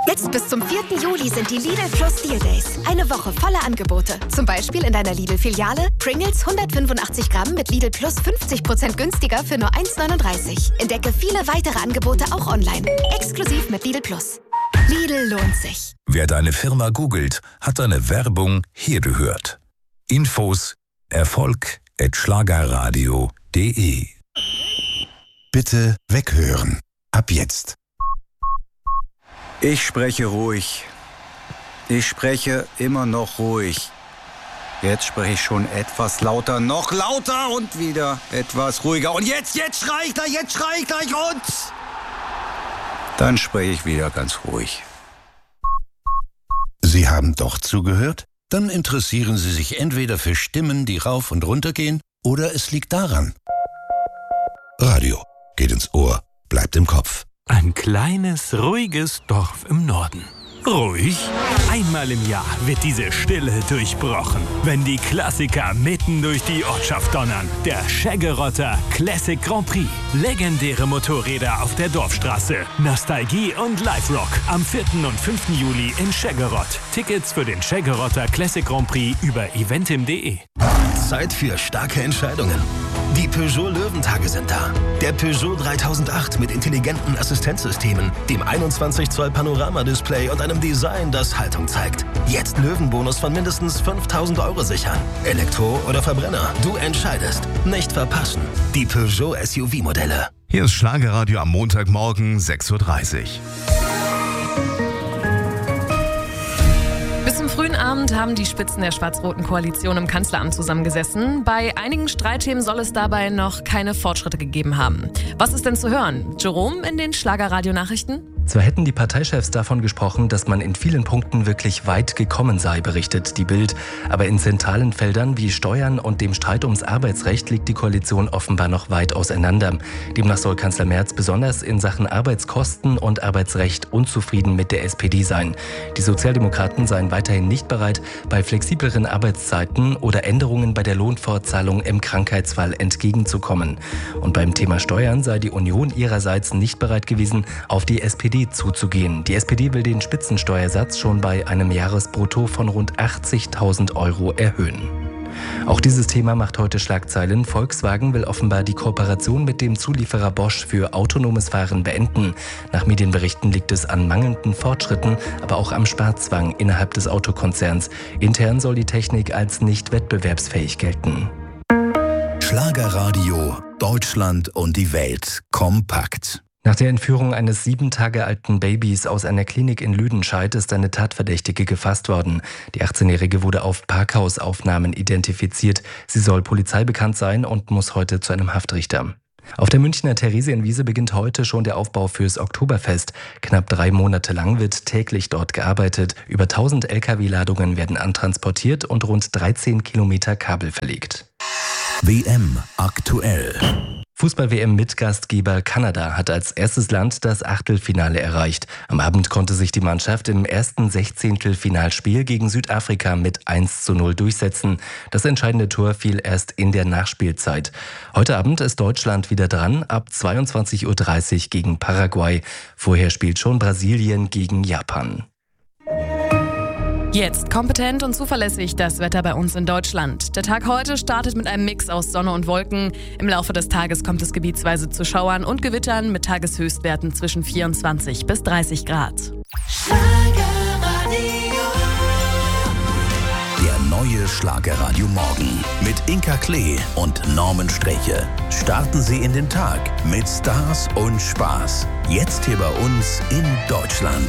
Jetzt bis zum 4. Juli sind die Lidl Plus Deal Days. Eine Woche voller Angebote. Zum Beispiel in deiner Lidl-Filiale Pringles 185 Gramm mit Lidl Plus 50% günstiger für nur 1,39. Entdecke viele weitere Angebote auch online. Exklusiv mit Lidl Plus. Lidl lohnt sich. Wer deine Firma googelt, hat deine Werbung hier gehört. Infos erfolg@schlagerradio.de. Bitte weghören. Ab jetzt. Ich spreche ruhig. Ich spreche immer noch ruhig. Jetzt spreche ich schon etwas lauter, noch lauter und wieder etwas ruhiger. Und jetzt schrei ich gleich und... Dann spreche ich wieder ganz ruhig. Sie haben doch zugehört? Dann interessieren Sie sich entweder für Stimmen, die rauf und runter gehen, oder es liegt daran. Radio geht ins Ohr, bleibt im Kopf. Ein kleines, ruhiges Dorf im Norden. Ruhig? Einmal im Jahr wird diese Stille durchbrochen, wenn die Klassiker mitten durch die Ortschaft donnern. Der Scheggerotter Classic Grand Prix. Legendäre Motorräder auf der Dorfstraße. Nostalgie und Live-Rock. Am 4. und 5. Juli in Scheggerott. Tickets für den Scheggerotter Classic Grand Prix über eventim.de. Zeit für starke Entscheidungen. Die Peugeot Löwentage sind da. Der Peugeot 3008 mit intelligenten Assistenzsystemen, dem 21 Zoll Panoramadisplay und einem Design, das Haltung zeigt. Jetzt Löwenbonus von mindestens 5.000 € sichern. Elektro oder Verbrenner, du entscheidest. Nicht verpassen. Die Peugeot SUV-Modelle. Hier ist Schlagerradio am Montagmorgen 6:30 Uhr. Bis zum frühen Abend haben die Spitzen der schwarz-roten Koalition im Kanzleramt zusammengesessen. Bei einigen Streitthemen soll es dabei noch keine Fortschritte gegeben haben. Was ist denn zu hören? Jerome in den Schlagerradio-Nachrichten? Zwar hätten die Parteichefs davon gesprochen, dass man in vielen Punkten wirklich weit gekommen sei, berichtet die Bild. Aber in zentralen Feldern wie Steuern und dem Streit ums Arbeitsrecht liegt die Koalition offenbar noch weit auseinander. Demnach soll Kanzler Merz besonders in Sachen Arbeitskosten und Arbeitsrecht unzufrieden mit der SPD sein. Die Sozialdemokraten seien weiterhin nicht bereit, bei flexibleren Arbeitszeiten oder Änderungen bei der Lohnfortzahlung im Krankheitsfall entgegenzukommen. Und beim Thema Steuern sei die Union ihrerseits nicht bereit gewesen, auf die SPD zuzugehen. Die SPD will den Spitzensteuersatz schon bei einem Jahresbrutto von rund 80.000 € erhöhen. Auch dieses Thema macht heute Schlagzeilen. Volkswagen will offenbar die Kooperation mit dem Zulieferer Bosch für autonomes Fahren beenden. Nach Medienberichten liegt es an mangelnden Fortschritten, aber auch am Sparzwang innerhalb des Autokonzerns. Intern soll die Technik als nicht wettbewerbsfähig gelten. Schlagerradio, Deutschland und die Welt kompakt. Nach der Entführung eines 7 Tage alten Babys aus einer Klinik in Lüdenscheid ist eine Tatverdächtige gefasst worden. Die 18-Jährige wurde auf Parkhausaufnahmen identifiziert. Sie soll polizeibekannt sein und muss heute zu einem Haftrichter. Auf der Münchner Theresienwiese beginnt heute schon der Aufbau fürs Oktoberfest. Knapp 3 Monate lang wird täglich dort gearbeitet. Über 1000 Lkw-Ladungen werden antransportiert und rund 13 Kilometer Kabel verlegt. WM aktuell. Fußball-WM mit Gastgeber Kanada hat als erstes Land das Achtelfinale erreicht. Am Abend konnte sich die Mannschaft im ersten 16-Finalspiel gegen Südafrika mit 1:0 durchsetzen. Das entscheidende Tor fiel erst in der Nachspielzeit. Heute Abend ist Deutschland wieder dran, ab 22:30 Uhr gegen Paraguay. Vorher spielt schon Brasilien gegen Japan. Jetzt kompetent und zuverlässig das Wetter bei uns in Deutschland. Der Tag heute startet mit einem Mix aus Sonne und Wolken. Im Laufe des Tages kommt es gebietsweise zu Schauern und Gewittern mit Tageshöchstwerten zwischen 24 bis 30 Grad. Der neue Schlagerradio Morgen mit Inka Klee und Norman Sträche. Starten Sie in den Tag mit Stars und Spaß. Jetzt hier bei uns in Deutschland.